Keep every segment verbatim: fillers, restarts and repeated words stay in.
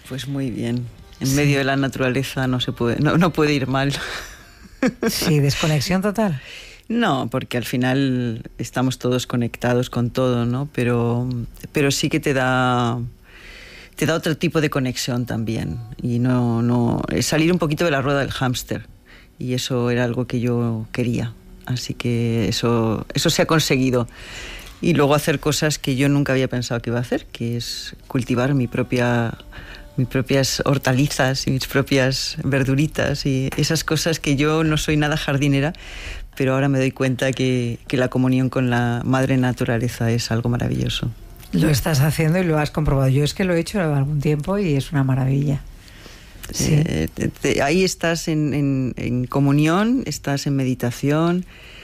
Pues muy bien. En sí. medio de la naturaleza no se puede, no, no puede ir mal. Sí, desconexión total. No, porque al final estamos todos conectados con todo, ¿no? Pero, pero sí que te da, te da otro tipo de conexión también. Y no, no, es salir un poquito de la rueda del hámster. Y eso era algo que yo quería. Así que eso, eso se ha conseguido. Y luego hacer cosas que yo nunca había pensado que iba a hacer, que es cultivar mi propia, mis propias hortalizas y mis propias verduritas y esas cosas que yo no soy nada jardinera, pero ahora me doy cuenta que, que la comunión con la madre naturaleza es algo maravilloso. Lo estás haciendo y lo has comprobado. Yo es que lo he hecho algún tiempo y es una maravilla. Sí. Eh, te, te, ahí estás en, en, en comunión, estás en meditación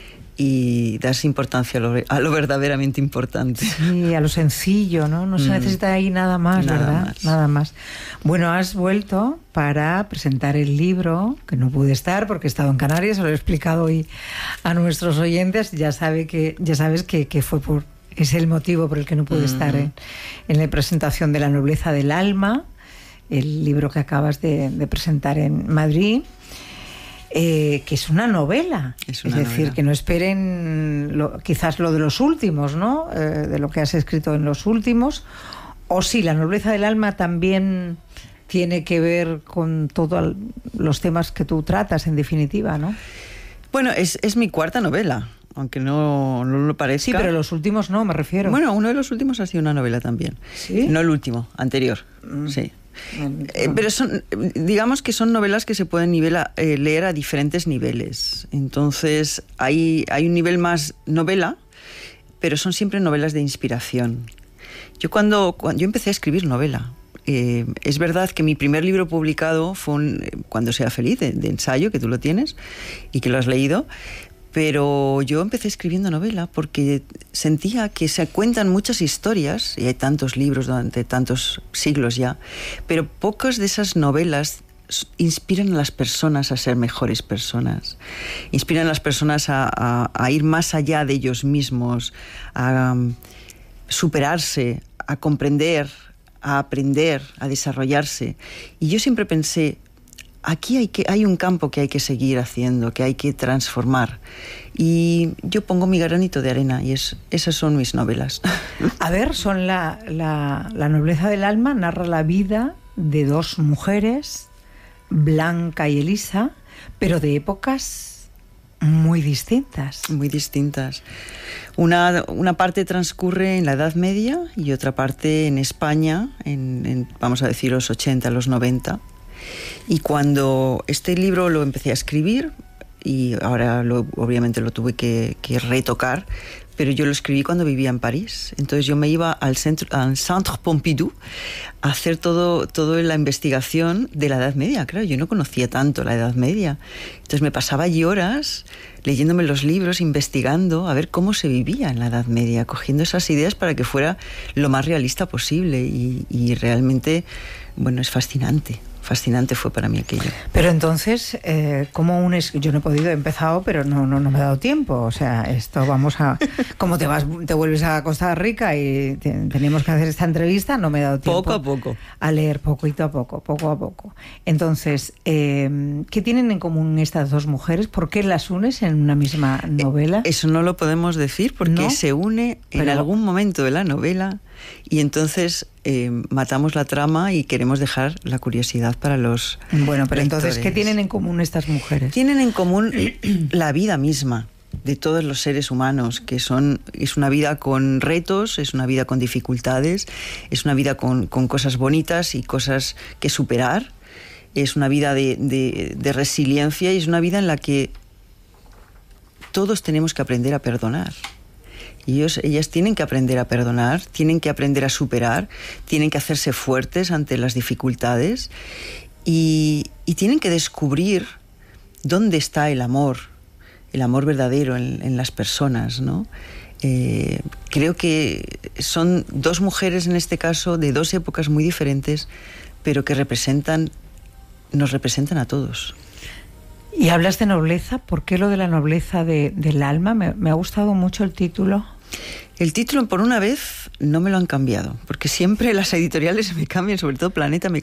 y das importancia a lo, a lo verdaderamente importante. Sí, a lo sencillo, ¿no? No se mm. necesita ahí nada más, nada ¿verdad? Más. Nada más. Bueno, has vuelto para presentar el libro, que no pude estar porque he estado en Canarias, se lo he explicado hoy a nuestros oyentes, ya sabe que ya sabes que, que fue por es el motivo por el que no pude mm. estar en, en la presentación de La nobleza del alma, el libro que acabas de, de presentar en Madrid. Eh, que es una novela, es, una es decir, novela. Que no esperen lo, quizás lo de los últimos, ¿no? Eh, de lo que has escrito en los últimos, o sí, La nobleza del alma también tiene que ver con todos los temas que tú tratas, en definitiva, ¿no? Bueno, es, es mi cuarta novela, aunque no, no lo parezca. Sí, pero los últimos no, me refiero. Bueno, uno de los últimos ha sido una novela también. ¿Sí? No el último, anterior, mm. sí. Eh, pero son, digamos que son novelas que se pueden nivela, eh, leer a diferentes niveles. Entonces hay, hay un nivel más novela, pero son siempre novelas de inspiración. Yo cuando, cuando yo empecé a escribir novela, eh, es verdad que mi primer libro publicado fue un, Cuando sea feliz, de, de ensayo, que tú lo tienes y que lo has leído. Pero yo empecé escribiendo novela porque sentía que se cuentan muchas historias, y hay tantos libros durante tantos siglos ya, pero pocas de esas novelas inspiran a las personas a ser mejores personas, inspiran a las personas a, a, a ir más allá de ellos mismos, a um, superarse, a comprender, a aprender, a desarrollarse. Y yo siempre pensé, aquí hay, que, hay un campo que hay que seguir haciendo, que hay que transformar. Y yo pongo mi granito de arena y es, esas son mis novelas. A ver, son la, la, la nobleza del alma, narra la vida de dos mujeres, Blanca y Elisa, pero de épocas muy distintas. Muy distintas. Una, una parte transcurre en la Edad Media y otra parte en España, en, en, vamos a decir, los ochenta, los noventa. Y cuando este libro lo empecé a escribir, y ahora lo, obviamente lo tuve que, que retocar, pero yo lo escribí cuando vivía en París. Entonces yo me iba al Centre, al Centre Pompidou a hacer todo, todo la investigación de la Edad Media. Claro, yo no conocía tanto la Edad Media. Entonces me pasaba allí horas leyéndome los libros, investigando, a ver cómo se vivía en la Edad Media, cogiendo esas ideas para que fuera lo más realista posible. Y, y realmente, bueno, es fascinante. Fascinante fue para mí aquello. Pero entonces, eh, ¿cómo un es... Yo no he podido, he empezado, pero no, no, no me ha dado tiempo. O sea, esto vamos a... Como te vas, te vuelves a Costa Rica y te, teníamos que hacer esta entrevista, no me he dado tiempo. Poco a poco. A leer poquito a poco, poco a poco. Entonces, eh, ¿qué tienen en común estas dos mujeres? ¿Por qué las unes en una misma novela? Eh, eso no lo podemos decir porque ¿no? se une en pero... algún momento de la novela y entonces... Eh, matamos la trama y queremos dejar la curiosidad para los Bueno, pero lectores. Entonces, ¿qué tienen en común estas mujeres? Tienen en común la vida misma de todos los seres humanos, que son es una vida con retos, es una vida con dificultades, es una vida con, con cosas bonitas y cosas que superar, es una vida de, de, de resiliencia y es una vida en la que todos tenemos que aprender a perdonar. Y ellos, ellas tienen que aprender a perdonar, tienen que aprender a superar, tienen que hacerse fuertes ante las dificultades y, y tienen que descubrir dónde está el amor, el amor verdadero en, en las personas, ¿no? Eh, creo que son dos mujeres en este caso de dos épocas muy diferentes, pero que representan, nos representan a todos. Y hablas de nobleza, ¿por qué lo de la nobleza de, del alma? Me, me ha gustado mucho el título. El título, por una vez, no me lo han cambiado, porque siempre las editoriales me cambian, sobre todo Planeta me,